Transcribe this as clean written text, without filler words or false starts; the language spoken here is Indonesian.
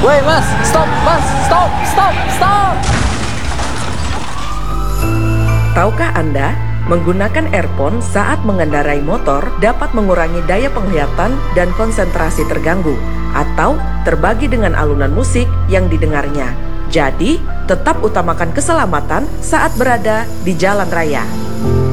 Woi mas, stop. Tahukah Anda, menggunakan earphone saat mengendarai motor dapat mengurangi daya penglihatan dan konsentrasi terganggu, atau terbagi dengan alunan musik yang didengarnya. Jadi, tetap utamakan keselamatan saat berada di jalan raya.